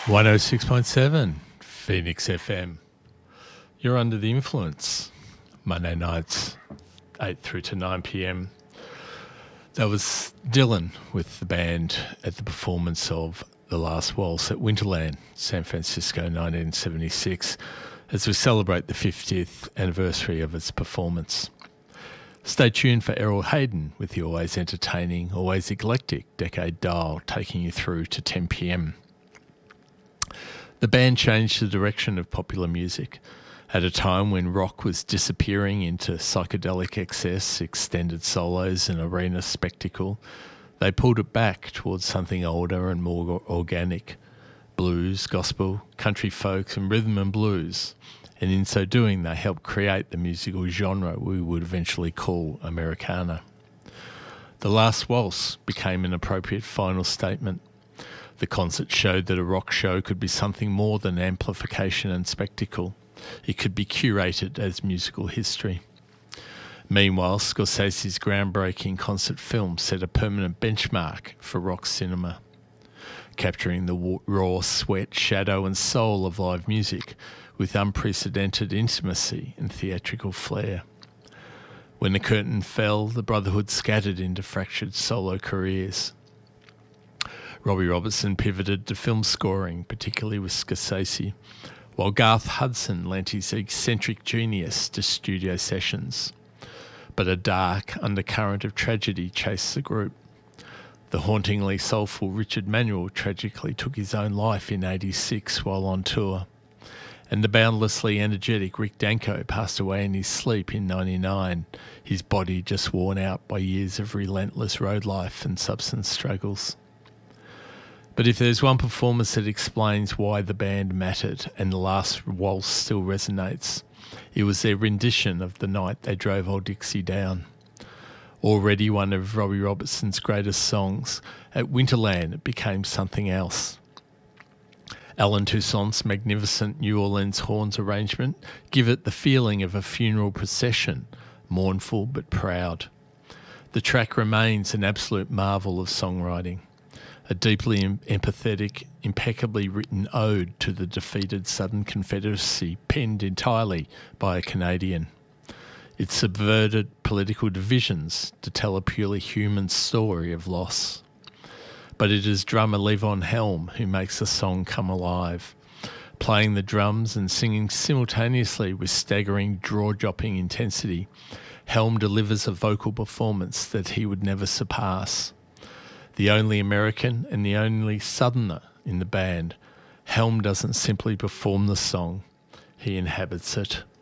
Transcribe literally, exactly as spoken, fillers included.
one oh six point seven Phoenix F M. You're under the influence. Monday nights, eight through to nine p.m. That was Dylan with the band at the performance of The Last Waltz at Winterland, San Francisco, nineteen seventy-six, as we celebrate the fiftieth anniversary of its performance. Stay tuned for Errol Hayden with the always entertaining, always eclectic Decade Dial, taking you through to ten p.m. The band changed the direction of popular music at a time when rock was disappearing into psychedelic excess, extended solos and arena spectacle. They pulled it back towards something older and more organic, blues, gospel, country folk and rhythm and blues. And in so doing, they helped create the musical genre we would eventually call Americana. The Last Waltz became an appropriate final statement. The concert showed that a rock show could be something more than amplification and spectacle. It could be curated as musical history. Meanwhile, Scorsese's groundbreaking concert film set a permanent benchmark for rock cinema, capturing the raw sweat, shadow and soul of live music with unprecedented intimacy and theatrical flair. When the curtain fell, the Brotherhood scattered into fractured solo careers. Robbie Robertson pivoted to film scoring, particularly with Scorsese, while Garth Hudson lent his eccentric genius to studio sessions. But a dark undercurrent of tragedy chased the group. The hauntingly soulful Richard Manuel tragically took his own life in eighty-six while on tour, and the boundlessly energetic Rick Danko passed away in his sleep in ninety-nine, his body just worn out by years of relentless road life and substance struggles. But if there's one performance that explains why the band mattered and The Last Waltz still resonates, it was their rendition of The Night They Drove Old Dixie Down. Already one of Robbie Robertson's greatest songs, at Winterland it became something else. Alan Toussaint's magnificent New Orleans horns arrangement give it the feeling of a funeral procession, mournful but proud. The track remains an absolute marvel of songwriting, a deeply empathetic, impeccably written ode to the defeated Southern Confederacy penned entirely by a Canadian. It subverted political divisions to tell a purely human story of loss. But it is drummer Levon Helm who makes the song come alive, playing the drums and singing simultaneously with staggering, jaw-dropping intensity. Helm delivers a vocal performance that he would never surpass. The only American and the only Southerner in the band, Helm doesn't simply perform the song, he inhabits it.